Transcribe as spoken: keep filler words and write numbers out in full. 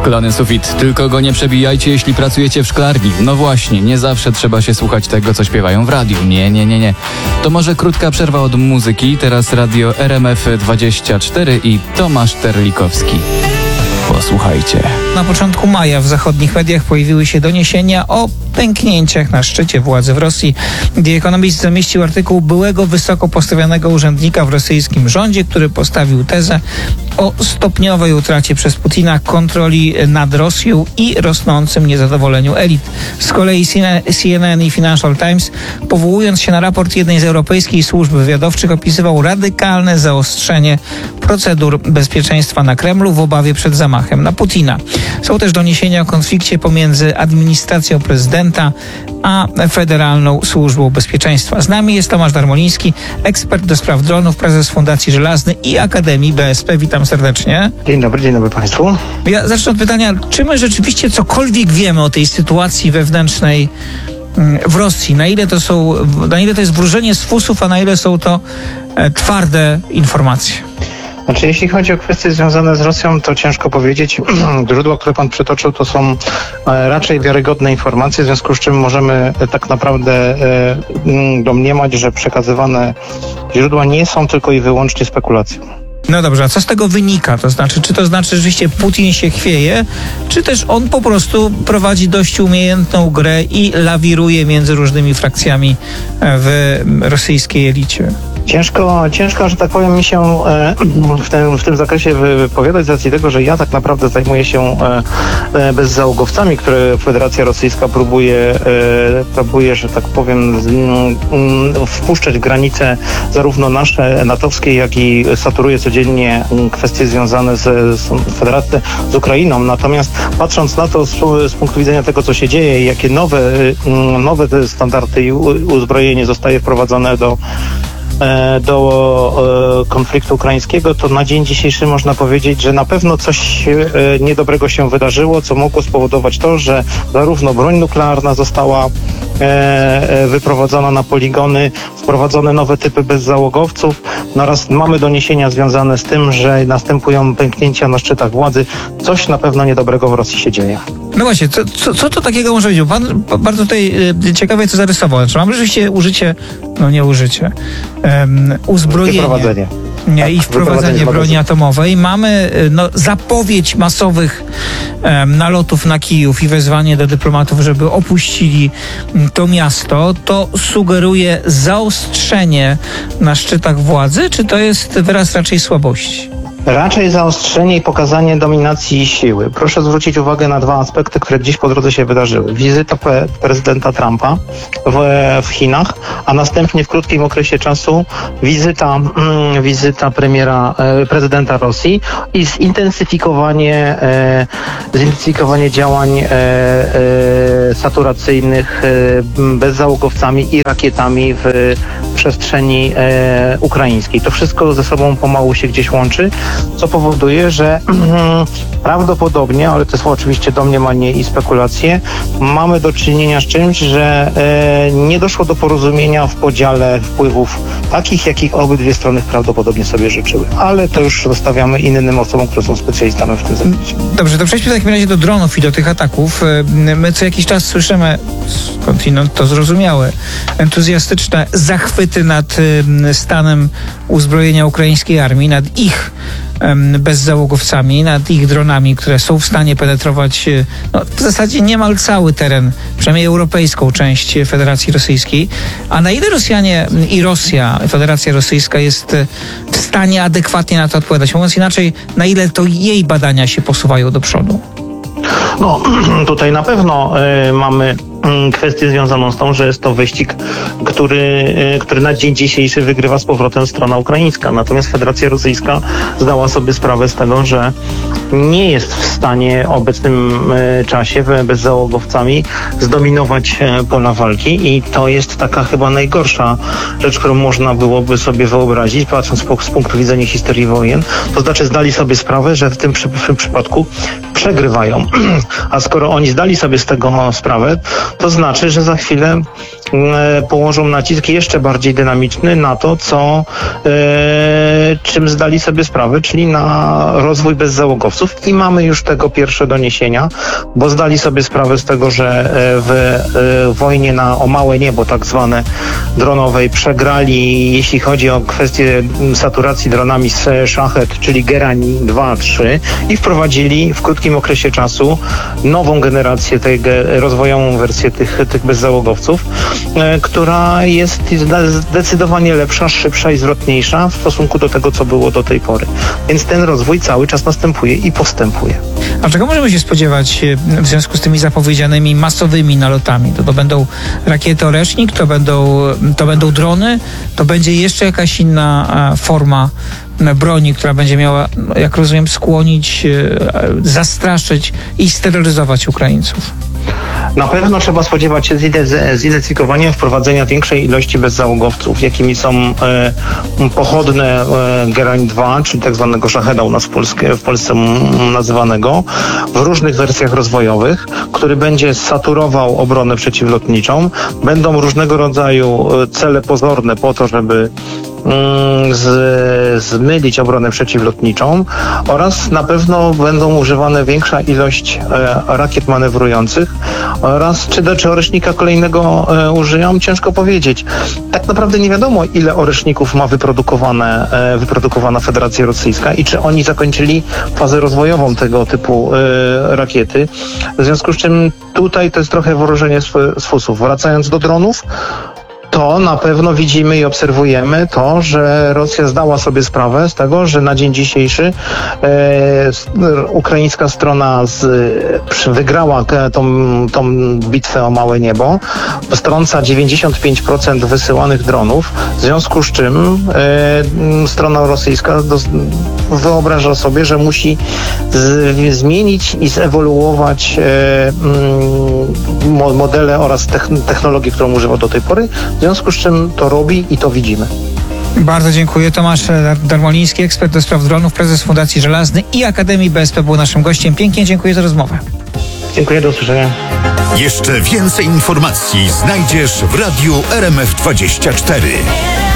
Szklany sufit. Tylko go nie przebijajcie, jeśli pracujecie w szklarni. No właśnie, nie zawsze trzeba się słuchać tego, co śpiewają w radiu. Nie, nie, nie, nie. To może krótka przerwa od muzyki. Teraz radio R M F dwadzieścia cztery i Tomasz Terlikowski. Posłuchajcie. Na początku maja w zachodnich mediach pojawiły się doniesienia o pęknięciach na szczycie władzy w Rosji. The Economist zamieścił artykuł byłego wysoko postawionego urzędnika w rosyjskim rządzie, który postawił tezę o stopniowej utracie przez Putina kontroli nad Rosją i rosnącym niezadowoleniu elit. Z kolei C N N i Financial Times, powołując się na raport jednej z europejskich służb wywiadowczych, opisywał radykalne zaostrzenie procedur bezpieczeństwa na Kremlu w obawie przed zamachem na Putina. Są też doniesienia o konflikcie pomiędzy administracją prezydenta a Federalną Służbą Bezpieczeństwa. Z nami jest Tomasz Darmoliński, ekspert do spraw dronów, prezes Fundacji Żelazny i Akademii B S P. Witam serdecznie. Dzień dobry, dzień dobry Państwu. Ja zacznę od pytania, czy my rzeczywiście cokolwiek wiemy o tej sytuacji wewnętrznej w Rosji? Na ile to są, na ile to jest wróżenie z fusów, a na ile są to e, twarde informacje? Znaczy, jeśli chodzi o kwestie związane z Rosją, to ciężko powiedzieć. Źródła, które Pan przytoczył, to są raczej wiarygodne informacje, w związku z czym możemy tak naprawdę domniemać, że przekazywane źródła nie są tylko i wyłącznie spekulacją. No dobrze, a co z tego wynika? To znaczy, czy to znaczy, że rzeczywiście Putin się chwieje, czy też on po prostu prowadzi dość umiejętną grę i lawiruje między różnymi frakcjami w rosyjskiej elicie? Ciężko, ciężko, że tak powiem, mi się w tym, w tym zakresie wypowiadać z racji tego, że ja tak naprawdę zajmuję się bezzałogowcami, które Federacja Rosyjska próbuje, próbuje, że tak powiem, wpuszczać w granice zarówno nasze natowskie, jak i saturuje codziennie kwestie związane z, z Federacją, z Ukrainą. Natomiast patrząc na to z, z punktu widzenia tego, co się dzieje i jakie nowe, nowe te standardy i uzbrojenie zostaje wprowadzone do do konfliktu ukraińskiego, to na dzień dzisiejszy można powiedzieć, że na pewno coś niedobrego się wydarzyło, co mogło spowodować to, że zarówno broń nuklearna została wyprowadzona na poligony, wprowadzone nowe typy bezzałogowców oraz mamy doniesienia związane z tym, że następują pęknięcia na szczytach władzy. Coś na pewno niedobrego w Rosji się dzieje. No właśnie, co, co, co to takiego może być? Pan bardzo tutaj ciekawie to zarysował. Znaczy, mamy rzeczywiście użycie, no nie użycie, um, uzbrojenie. Wyprowadzenie. Nie, tak, i wprowadzenie broni atomowej. Mamy no, zapowiedź masowych um, nalotów na Kijów i wezwanie do dyplomatów, żeby opuścili um, to miasto. To sugeruje zaostrzenie na szczytach władzy, czy to jest wyraz raczej słabości? Raczej zaostrzenie i pokazanie dominacji siły. Proszę zwrócić uwagę na dwa aspekty, które gdzieś po drodze się wydarzyły. Wizyta pe- prezydenta Trumpa w, w Chinach, a następnie w krótkim okresie czasu wizyta, mm, wizyta premiera, e, prezydenta Rosji i zintensyfikowanie, e, zintensyfikowanie działań e, e, saturacyjnych e, bezzałogowcami i rakietami w przestrzeni e, ukraińskiej. To wszystko ze sobą pomału się gdzieś łączy, co powoduje, że prawdopodobnie, ale to są oczywiście domniemanie i spekulacje, mamy do czynienia z czymś, że e, nie doszło do porozumienia w podziale wpływów takich, jakich obydwie strony prawdopodobnie sobie życzyły. Ale to już zostawiamy innym osobom, które są specjalistami w tym zakresie. Dobrze, to przejdźmy w takim razie do dronów i do tych ataków. My co jakiś czas słyszymy, skądinąd to zrozumiałe, entuzjastyczne zachwyty nad stanem uzbrojenia ukraińskiej armii, nad ich bezzałogowcami, nad ich dronami, które są w stanie penetrować no, w zasadzie niemal cały teren, przynajmniej europejską część Federacji Rosyjskiej. A na ile Rosjanie i Rosja, Federacja Rosyjska jest w stanie adekwatnie na to odpowiadać? Mówiąc inaczej, na ile to jej badania się posuwają do przodu? No, tutaj na pewno y, mamy kwestię związaną z tą, że jest to wyścig, który, który na dzień dzisiejszy wygrywa z powrotem strona ukraińska. Natomiast Federacja Rosyjska zdała sobie sprawę z tego, że nie jest w stanie w obecnym czasie bezzałogowcami zdominować pola walki i to jest taka chyba najgorsza rzecz, którą można byłoby sobie wyobrazić, patrząc z punktu widzenia historii wojen. To znaczy zdali sobie sprawę, że w tym, przy, w tym przypadku przegrywają. A skoro oni zdali sobie z tego sprawę, to znaczy, że za chwilę e, położą nacisk jeszcze bardziej dynamiczny na to, co e, czym zdali sobie sprawę, czyli na rozwój bezzałogowców. załogowców i mamy już tego pierwsze doniesienia, bo zdali sobie sprawę z tego, że w wojnie na o małe niebo, tak zwane dronowej, przegrali, jeśli chodzi o kwestię saturacji dronami z Szachet, czyli Gerani dwa, trzy i wprowadzili w krótkim okresie czasu nową generację, tej rozwojową wersję tych, tych bezzałogowców, która jest zdecydowanie lepsza, szybsza i zwrotniejsza w stosunku do tego, co było do tej pory. Więc ten rozwój cały czas następuje i postępuje. A czego możemy się spodziewać w związku z tymi zapowiedzianymi masowymi nalotami? To, to będą rakiety Oresznik, to będą, to będą drony, to będzie jeszcze jakaś inna forma broni, która będzie miała, jak rozumiem, skłonić, zastraszyć i steroryzować Ukraińców. Na pewno trzeba spodziewać się zidentyfikowania wprowadzenia większej ilości bezzałogowców, jakimi są e, pochodne e, Gerań dwa, czyli tak zwanego Szacheda u nas w, Polskie, w Polsce nazywanego, w różnych wersjach rozwojowych, który będzie saturował obronę przeciwlotniczą. Będą różnego rodzaju cele pozorne po to, żeby Z, zmylić obronę przeciwlotniczą oraz na pewno będą używane większa ilość e, rakiet manewrujących oraz czy, do, czy Oresznika kolejnego e, użyją, ciężko powiedzieć. Tak naprawdę nie wiadomo, ile Oreszników ma wyprodukowane, e, wyprodukowana Federacja Rosyjska i czy oni zakończyli fazę rozwojową tego typu e, rakiety. W związku z czym tutaj to jest trochę wróżenie z, z fusów. Wracając do dronów, to na pewno widzimy i obserwujemy to, że Rosja zdała sobie sprawę z tego, że na dzień dzisiejszy e, ukraińska strona z, przy, wygrała tą, tą bitwę o małe niebo, strąca dziewięćdziesiąt pięć procent wysyłanych dronów, w związku z czym e, strona rosyjska do, wyobraża sobie, że musi z, zmienić i zewoluować e, m, modele oraz technologię, którą używa do tej pory. W związku z czym to robi i to widzimy. Bardzo dziękuję. Tomasz Darmoliński, ekspert do spraw dronów, prezes Fundacji Żelazny i Akademii B S P był naszym gościem. Pięknie dziękuję za rozmowę. Dziękuję, do usłyszenia. Jeszcze więcej informacji znajdziesz w Radiu R M F dwadzieścia cztery.